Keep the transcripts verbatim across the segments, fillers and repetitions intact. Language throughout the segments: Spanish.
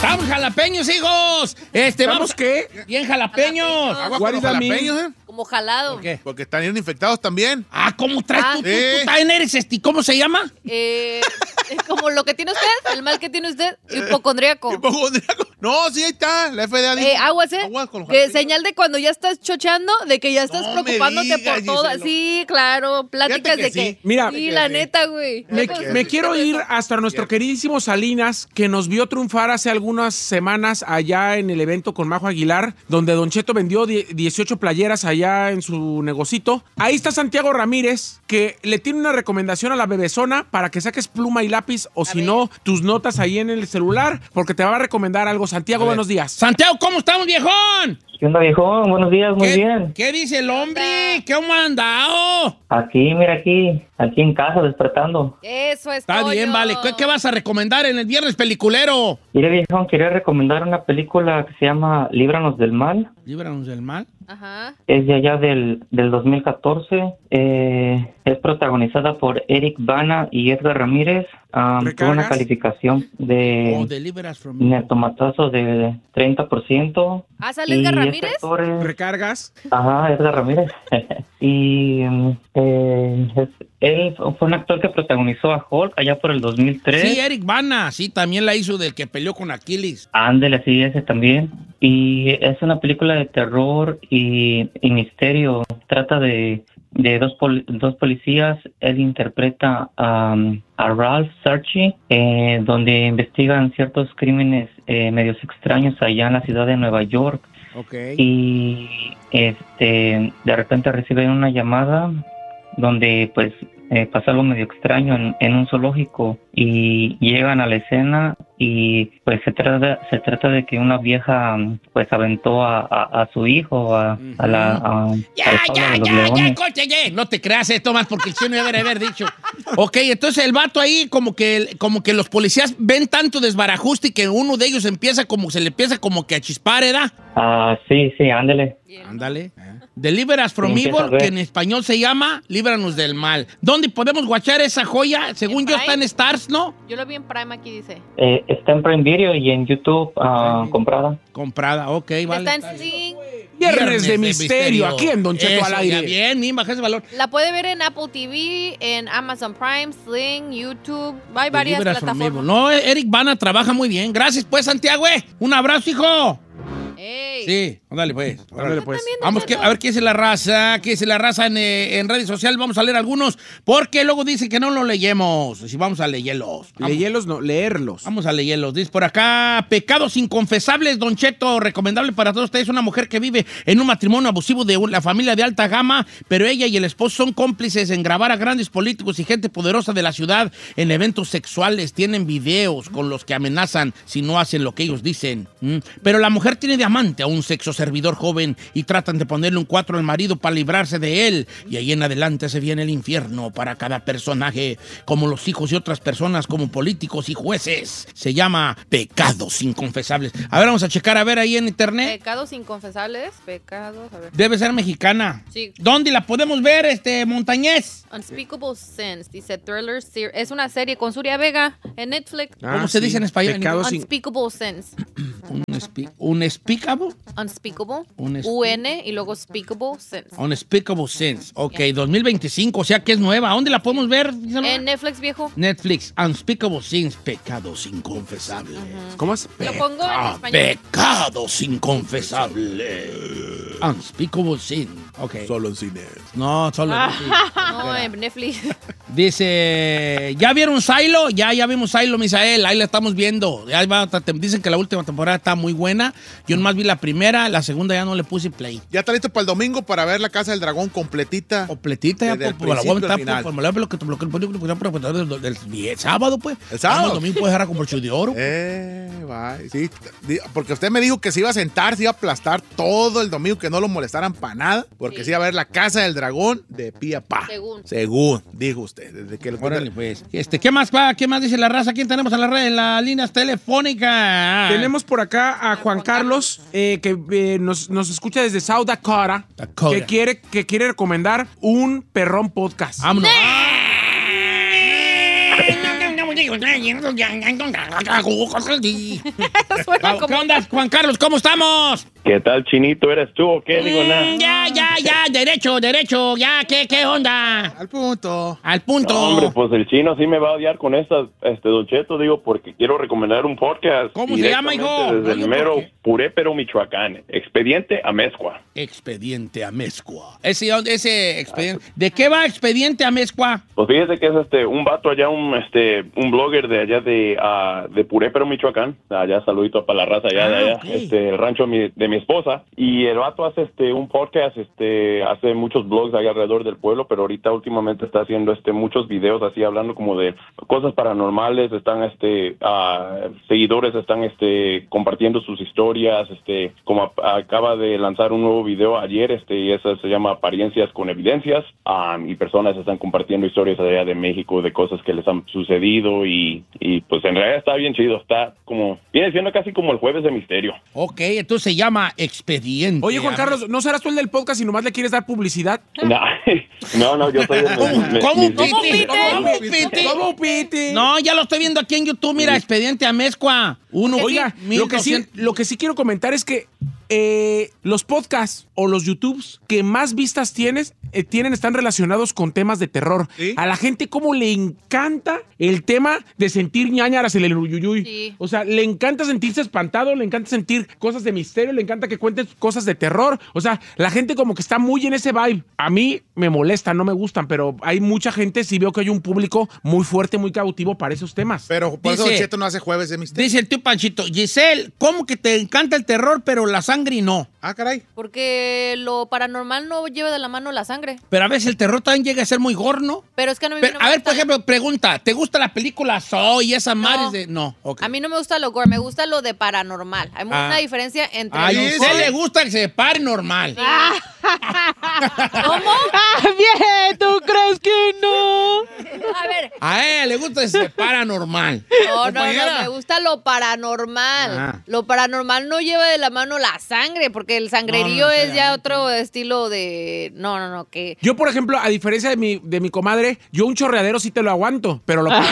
¡Vamos, jalapeños, hijos! Este, ¿Vamos qué? Bien jalapeños. Agua con los jalapeños, ¿eh? Como jalado. ¿Por qué? Porque están bien infectados también. Ah, ¿cómo traes Ah. tú? ¿Tú, Sí. tú también eres este? ¿Cómo se llama? Eh, como lo que tiene usted, el mal que tiene usted, hipocondríaco. Hipocondríaco. No, sí, ahí está. La F D A dijo. Eh, aguas, ¿eh? Aguas con los Que jalapeños. señal de cuando ya estás chochando, de que ya estás No me preocupándote digas, por todas. Giselo. Sí, claro, pláticas Fíjate que de que. sí. Mira, sí, Fíjate la que sí. neta, güey. Me, Neta, me sí, quiero sí, ir eso. hasta nuestro queridísimo Salinas, que nos vio triunfar hace algunas semanas allá en el evento con Majo Aguilar, donde Don Cheto vendió die- dieciocho playeras allá en su negocito. Ahí está Santiago Ramírez, que le tiene una recomendación a la bebezona para que saques pluma y lápiz, o si ver. no, tus notas ahí en el celular, porque te va a recomendar algo. Santiago, buenos días. Santiago, ¿cómo estamos, viejón? ¿Qué onda, viejón? Buenos días, muy ¿Qué, bien. ¿Qué dice el hombre? ¿Qué hemos andado? Aquí, mira, aquí, aquí en casa, despertando. Eso es Está todo. bien, vale. ¿Qué, qué vas a recomendar en el viernes peliculero? Mire, viejón, quería recomendar una película que se llama Líbranos del Mal. Líbranos del mal. Ajá. Es de allá del, del dos mil catorce. Eh, es protagonizada por Eric Bana y Edgar Ramírez. Um, tuvo ¿Recargas? una calificación Oh, de deliver us from evil. netomatazo de treinta por ciento. ¿Ah, sale Edgar Y este Ramírez? actor es- ¿Recargas? Ajá, Edgar Ramírez. y mm, eh, es- él fue un actor que protagonizó a Hulk allá por el dos mil tres. Sí, Eric Bana. Sí, también la hizo del que peleó con Aquiles. Ándele, sí, ese también. Y es una película de terror y, y misterio. Trata de, de dos, pol- dos policías. Él interpreta um, a Ralph Sarchi, eh, donde investigan ciertos crímenes eh, medios extraños allá en la ciudad de Nueva York. Ok. Y este de repente reciben una llamada donde pues eh, pasa algo medio extraño en, en un zoológico y llegan a la escena y pues se trata se trata de que una vieja pues aventó a, a, a su hijo a, a la a, Ya, a la jaula ya, de los ya, ya, leones. coche, ya. No te creas esto más porque el chino ya debería haber dicho. Ok, entonces el vato ahí como que, como que los policías ven tanto desbarajuste que uno de ellos empieza como, se le empieza como que a chispar, ¿verdad? Ah, sí, sí, ándele. Ándale. Deliver us from Sí, empieza evil, a ver. que en español se llama Líbranos del mal. ¿Dónde podemos guachar esa joya? Según ¿En yo Prime? está en Stars, ¿no? Yo lo vi en Prime, aquí dice. Eh, está en Prime Video y en YouTube ah, comprada. Comprada, ok, vale. Está en Sling. Viernes de misterio, aquí en Don Cheto Eso, al aire. ya, bien, bien, baja ese valor. La puede ver en Apple T V, en Amazon Prime, Sling, YouTube. Hay varias Deliver us from plataformas. evil. No, Eric Bana trabaja muy bien. Gracias, pues, Santiago. eh. Un abrazo, hijo. Ey. Sí, ándale, pues. Ándale, pues. También, Don Vamos que- Cheto. a ver qué dice la raza, qué dice la raza en, eh, en redes sociales. Vamos a leer algunos, porque luego dicen que no los leemos. Si vamos a leerlos. Vamos, Leerlos, no, leerlos. vamos a leerlos. Dice por acá, pecados inconfesables, Don Cheto, recomendable para todos ustedes. Una mujer que vive en un matrimonio abusivo de la familia de alta gama, pero ella y el esposo son cómplices en grabar a grandes políticos y gente poderosa de la ciudad en eventos sexuales. Tienen videos con los que amenazan si no hacen lo que ellos dicen. ¿Mm? Pero la mujer tiene de amante a un sexo servidor joven y tratan de ponerle un cuatro al marido para librarse de él. Y ahí en adelante se viene el infierno para cada personaje, como los hijos y otras personas, como políticos y jueces. Se llama Pecados Inconfesables. A ver, vamos a checar a ver ahí en internet. Pecados inconfesables. Pecados, a ver. Debe ser mexicana. Sí. ¿Dónde la podemos ver, este, Montañez? Unspeakable Sins, dice Thriller Series. Es una serie con Surya Vega en Netflix. ¿Cómo se dice en español? Pecados sin- Unspeakable Sins. Un, espi- un Unspeakable? Unspeakable. Un es- U N y luego Speakable Sins. Unspeakable Sins. Ok, dos mil veinticinco, o sea que es nueva. ¿Dónde la podemos ver? En Netflix, viejo. Netflix, Unspeakable Sins, Pecados Inconfesables. ¿Cómo es? Lo pongo en Ah, español. pecados inconfesables. Unspeakable Sin. Ok. Solo en cine. No, solo. No, en Netflix. Dice, ¿ya vieron Silo? Ya, ya vimos Silo, Misael. Ahí la estamos viendo. Ya va otra tem- dicen que la última temporada está muy buena. Yo nomás vi la primera, la segunda ya no le puse play. Ya está listo para el domingo para ver la Casa del Dragón completita. Completita ya, Desde el pues, pues, la voy a principio al aventar, final. pues, me la voy a- lo que- lo que- lo que- lo que- lo que- lo que- lo que- el el sábado, pues. El sábado. El domingo puedes dejar con broche de oro. Eh, va, sí, di- porque usted me dijo que se iba a sentar, se iba a aplastar todo el domingo, que no lo molestaran para nada, porque Sí. se iba a ver la Casa del Dragón de pie a pa. Según. Según, dijo usted. Desde que lo Órale, pues. Este, ¿qué más va? ¿Qué más dice la raza? ¿Quién tenemos en la red, en las líneas telefónicas? Tenemos por acá a Juan Carlos, eh, que eh, nos, nos escucha desde South Dakota, Dakota. Que, quiere, que quiere recomendar un perrón podcast. Vámonos. ¿Qué onda, Juan Carlos? ¿Cómo estamos? ¿Qué tal, Chinito? ¿Eres tú o qué? Digo, nada. Ya, ya, ya, derecho, derecho, ya, ¿qué, qué onda? Al punto. Al punto. No, hombre, pues el chino sí me va a odiar con esta, este, Don Cheto, digo, porque quiero recomendar un podcast. ¿Cómo se llama, hijo? Desde Oye, el mero ¿por qué? Purépero, Michoacán. Expediente Amezcua. Expediente Amezcua. Ese, ese expediente. ¿De qué va Expediente Amezcua? Pues fíjese que es este un vato allá, un este un blogger de allá de uh, de Purépero, Michoacán. Allá, saludito para la raza allá, Ah, de allá, okay. este, el rancho de mi, de mi esposa. Y el vato hace este un podcast, este, hace muchos blogs allá alrededor del pueblo, pero ahorita últimamente está haciendo este muchos videos así hablando como de cosas paranormales. Están este uh, seguidores están este compartiendo sus historias, este como a, acaba de lanzar un nuevo video ayer, este y eso se llama Apariencias con Evidencias, um, y personas están compartiendo historias allá de México de cosas que les han sucedido y, y pues en realidad está bien chido, está como, viene siendo casi como el Jueves de Misterio. Ok, entonces se llama Expediente. Oye, Juan Carlos, ¿no serás tú el del podcast y nomás le quieres dar publicidad? No, no, no, yo soy el... ¿Cómo, me- cómo, mis- Piti? Piti? ¿Cómo, Piti? ¿Cómo, Piti? No, ya lo estoy viendo aquí en YouTube, mira, Expediente Amezcua. Uno, Oiga, lo que, sí, lo que sí quiero comentar es que eh, los podcasts o los YouTubes que más vistas tienes, eh, tienen, están relacionados con temas de terror. ¿Sí? A la gente como le encanta el tema de sentir ñañaras en el uyuyuy. Sí. O sea, le encanta sentirse espantado, le encanta sentir cosas de misterio, le encanta que cuenten cosas de terror. O sea, la gente como que está muy en ese vibe. A mí me molestan, no me gustan, pero hay mucha gente, sí veo que hay un público muy fuerte, muy cautivo para esos temas. Pero por eso Dice- Don Cheto no hace Jueves de Misterio. Dice el tío Panchito, Giselle, ¿cómo que te encanta el terror, pero la sangre no? Ah, caray. Porque lo paranormal no lleva de la mano la sangre. Pero a veces el terror también llega a ser muy gorno. Pero es que a mí Pero, no me a ver, gusta. por ejemplo, pregunta, ¿te gusta la película Saw y esas No. madres de...? No, ok. A mí no me gusta lo gore, me gusta lo de paranormal. Hay Ah. una diferencia entre A los usted le gusta que se pare normal. ¿Cómo? Bien, ¿tú crees que no? A ver. A él le gusta que se para normal. No, no, no, Compañera. me gusta lo paranormal. Ah. Lo paranormal no lleva de la mano la sangre, porque el sangrerío No, no, es ya otro estilo de... No, no, no, que... Yo, por ejemplo, a diferencia de mi, de mi comadre, yo un chorreadero sí te lo aguanto, pero lo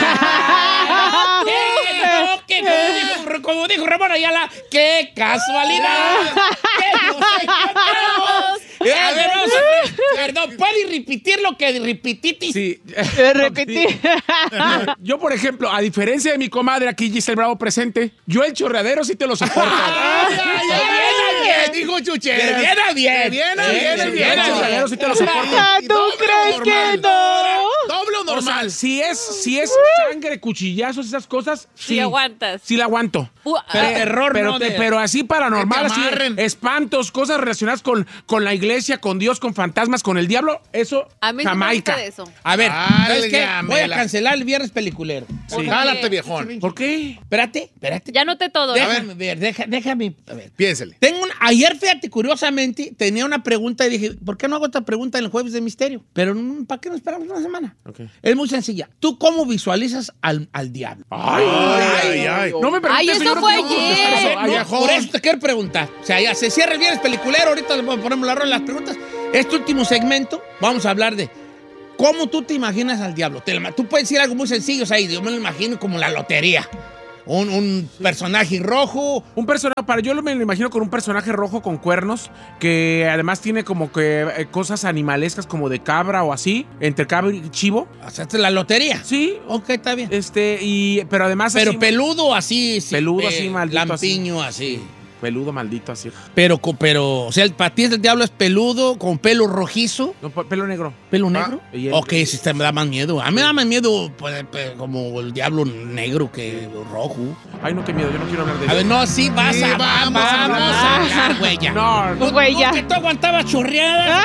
Ah, ¿qué? No, ¿qué? Como dijo, como dijo Ramón Ayala, ¡qué casualidad! ¡Que nos encontramos! A ver, vamos a- perdón, ¿puedes repetir lo que repititis? Sí. Repetí. Yo, por ejemplo, a diferencia de mi comadre, aquí Giselle Bravo presente, yo el chorreadero sí te lo soporto. ¡Ay, ay, ay! ¡Bien a bien! Dijo Chuchera. ¡De bien a bien! De bien a Sí, bien, de de bien bien a a El bien. chorreadero sí te lo soporto. Ah, ¿tú Doble o crees que normal. no? ¿Doble o O sea, normal? si es, si es sangre, cuchillazos, esas cosas, sí. Sí aguantas. Sí la aguanto. Uh, Pero ah, terror pero, no te- de- pero así paranormal, Que te así amarren. espantos, cosas relacionadas con, con la iglesia, con Dios, con fantasmas, con el diablo, eso a mí sí me Jamaica. gusta de eso. A ver, ¿sabes qué? Válgame Voy a la- cancelar el viernes peliculero. ¿Por qué? Jálate, viejón. ¿Por qué? Espérate, espérate. Ya noté todo. ¿eh? Déjame ver, deja- déjame. A ver. Piénsele. Tengo un, ayer, fíjate, curiosamente, tenía una pregunta y dije, ¿por qué no hago esta pregunta en el Jueves de Misterio? Pero, mm, ¿para qué no esperamos una semana? Ok. Es muy sencilla. ¿Tú cómo visualizas al, al diablo? Ay, ay, ay. No me preguntes, Ay, eso señor, no fue quiero ayer. contestar eso. No, Ay, viejón. por eso te quiero preguntar. O sea, ya se cierra el viernes peliculero, ahorita le ponemos la rola en las preguntas. Este último segmento, vamos a hablar de cómo tú te imaginas al diablo. Te la- tú puedes decir algo muy sencillo, o sea, yo me lo imagino como la lotería. Un, un personaje rojo. Un personaje, para yo me lo imagino con un personaje rojo con cuernos, que además tiene como que eh, cosas animalescas como de cabra o así, entre cabra y chivo. O sea, esta es la lotería. Sí, Ok, está bien. este, y, pero además Pero así, peludo así. sí, Peludo pe- así, maldito Lampiño así. peludo maldito así. Pero, co- pero, o sea, el para ti el diablo es peludo, con pelo rojizo. No, pe- pelo negro. ¿Pelo negro? y el- Ok, sí, este me da más miedo. A mí me da más miedo pues, pues, como el diablo negro que rojo. Ay, no, qué miedo, yo no quiero hablar de A ver, eso. no, sí, vas Sí, a, vamos vamos, a vamos hablar. a hablar, güey, ya. No, no. ¿Tú, Güey, tú ya. que tú aguantabas chorreadas?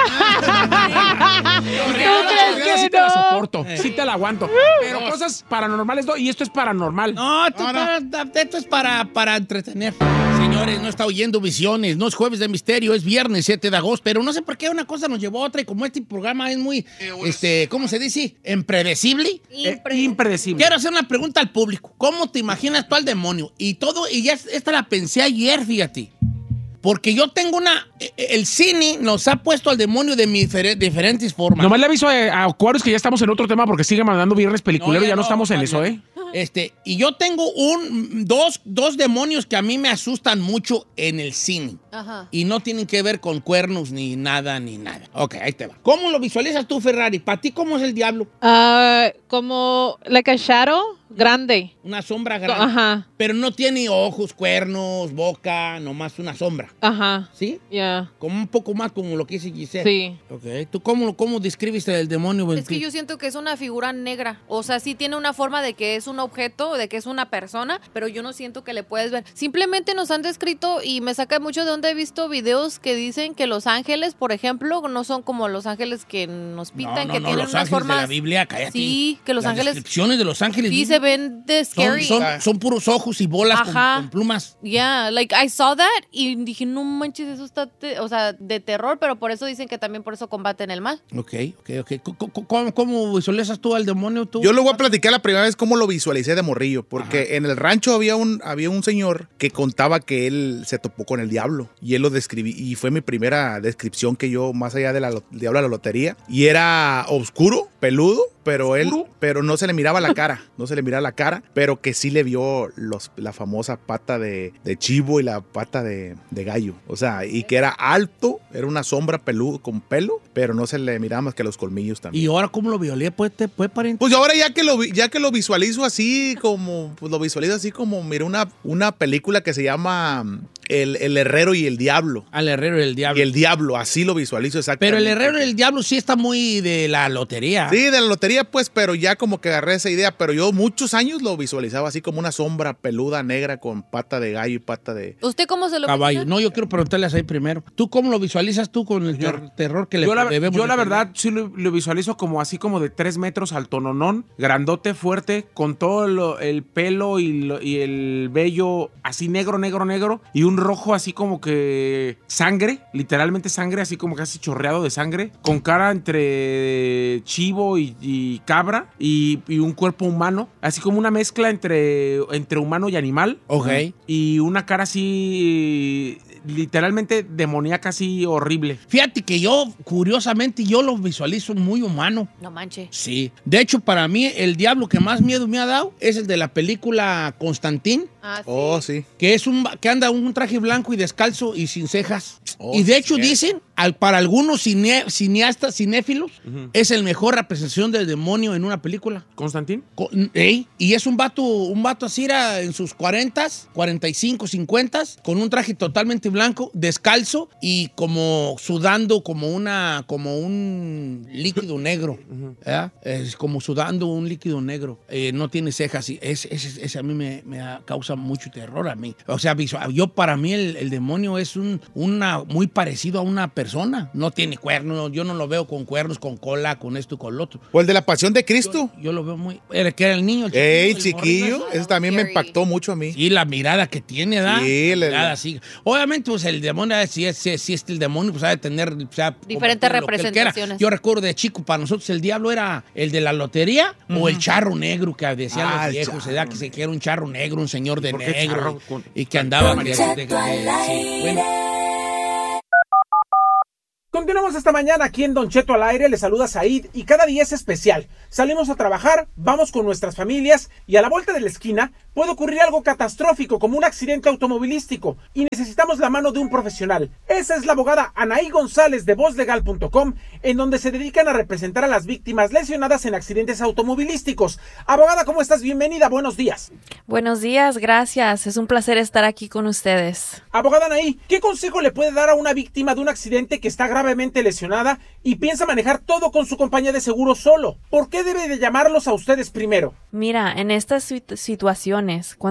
Chorreada, que sí te la no? soporto, sí te la aguanto. Pero cosas paranormales no, y esto es paranormal. No, esto, No, no. para- esto es para, para entretener. Señores, no está oyendo Visiones, no es Jueves de Misterio, es viernes siete de agosto, pero no sé por qué una cosa nos llevó a otra y como este programa es muy, este, ¿cómo se dice? Impredecible. Eh, impredecible. Quiero hacer una pregunta al público. ¿Cómo te imaginas tú al demonio? Y todo, y ya esta la pensé ayer, fíjate. Porque yo tengo una... El cine nos ha puesto al demonio de mi difere- diferentes formas. Nomás le aviso a, a Aquarius que ya estamos en otro tema porque sigue mandando viernes peliculero No, y ya ya no, no, estamos en ya. eso, ¿eh? Este, y yo tengo un, dos, dos demonios que a mí me asustan mucho en el cine. Ajá. Y no tienen que ver con cuernos ni nada, ni nada. Ok, ahí te va. ¿Cómo lo visualizas tú, Ferrari? ¿Para ti cómo es el diablo? Ah, como, like a shadow, grande. Una sombra grande. Ajá, Pero no tiene ojos, cuernos, boca, nomás una sombra. ajá, ¿Sí? yeah, Como un poco más como lo que dice Giselle. sí. Ok. ¿Tú cómo, cómo describes el demonio? Es que yo siento que es una figura negra. O sea, sí tiene una forma de que es un objeto, de que es una persona, pero yo no siento que le puedes ver. Simplemente nos han descrito y me saca mucho de donde he visto videos que dicen que los ángeles, por ejemplo, no son como los ángeles que nos pintan, no, no, que no, tienen los unas ángeles formas. de la Biblia, cállate. Sí, que los Las ángeles descripciones de los ángeles sí se ven de son, scary. son, son puros ojos y bolas con, Ajá. con plumas. Yeah, like I saw that y dije, no manches, eso está, te- o sea, de terror, pero por eso dicen que también por eso combaten el mal. Ok, ok, ok. ¿Cómo, cómo, cómo visualizas tú al demonio? Tú? Yo le voy a platicar la primera vez cómo lo visualicé de morrillo, porque Ajá. en el rancho había un, había un señor que contaba que él se topó con el diablo y él lo describí y fue mi primera descripción que yo, más allá del diablo a la lotería, y era oscuro, peludo, pero él, pero no se le miraba la cara, no se le miraba la cara, pero que sí le vio los, la famosa pata de, de chivo y la pata de, de gallo, o sea, y que era alto, era una sombra peludo con pelo, pero no se le miraba más que los colmillos también. ¿Y ahora cómo lo violé? Pues, te, pues pariente. Pues ahora ya que lo vi- ya que lo visualizo así como pues lo visualizo así como mira una, una película que se llama mm, el, el Herrero y el Diablo. Al herrero y el diablo. Y el Diablo, así lo visualizo exactamente. Pero el herrero y el diablo sí está muy de la lotería. Sí, de la lotería pues, pero ya como que agarré esa idea, pero yo muchos años lo visualizaba así como una sombra peluda negra con pata de gallo y pata de... ¿Usted cómo se lo Caballo. imagina? No, yo quiero preguntarles ahí primero. ¿Tú cómo lo visualizas tú con el ter- terror que le Yo la, debemos yo de la tener? verdad sí lo, lo visualizo como así como de tres metros altononón, grandote, fuerte, con todo lo- el pelo y, lo- y el vello así negro, negro, negro, y un rojo así como que sangre, literalmente sangre, así como casi chorreado de sangre, con cara entre chivo y, y cabra y, y un cuerpo humano, así como una mezcla entre, entre humano y animal. Ok. Y una cara así literalmente demoníaca, así horrible. Fíjate que yo, curiosamente, yo lo visualizo muy humano. No manche. Sí. De hecho, para mí, el diablo que más miedo me ha dado es el de la película Constantín, Ah, sí. Oh, sí. que es un que anda un traje blanco y descalzo y sin cejas. Oh, y de sí, hecho sí. dicen, al, para algunos cine- cineastas, cinéfilos, Ujú. es el mejor representación del demonio en una película. ¿Constantín? Co- ey, y es un vato, un vato así era en sus cuarentas, cuarenta y cinco, cincuenta, con un traje totalmente blanco, descalzo y como sudando como una, como un líquido negro. ¿verdad? Es como sudando un líquido negro. Eh, no tiene cejas. Y ese, ese- ese a mí me, me causa mucho terror a mí. O sea, visual- yo para mí el, el demonio es un, una, muy parecido a una persona. No tiene cuernos, yo no lo veo con cuernos, con cola, con esto y con lo otro. O el de la Pasión de Cristo. Yo lo veo muy... Era que era el niño, el Ey, el chiquillo, morrito, eso también me Scary. impactó mucho a mí. y la mirada que tiene, ¿verdad? Sí, la le- mirada así. Obviamente, pues el demonio, si es, si es, si es el demonio, pues ha de tener... o sea, Diferentes como lo que él quiera. representaciones. Yo recuerdo de chico, para nosotros el diablo era el de la lotería o el charro negro que decían Ah, los el viejos, charro ¿verdad? Que se que era un charro negro, un señor de ¿Por qué negro charro? y, y que andaba... de- de- de- de- sí, bueno. Continuamos esta mañana aquí en Don Cheto al aire, le saluda Said y cada día es especial. Salimos a trabajar, vamos con nuestras familias y a la vuelta de la esquina puede ocurrir algo catastrófico como un accidente automovilístico y necesitamos la mano de un profesional. Esa es la abogada Anaí González de voz legal punto com, en donde se dedican a representar a las víctimas lesionadas en accidentes automovilísticos. Abogada, ¿cómo estás? Bienvenida, buenos días. Buenos días, gracias. Es un placer estar aquí con ustedes. Abogada Anaí, ¿qué consejo le puede dar a una víctima de un accidente que está gravemente lesionada y piensa manejar todo con su compañía de seguro solo? ¿Por qué debe de llamarlos a ustedes primero? Mira, en estas situ- situaciones,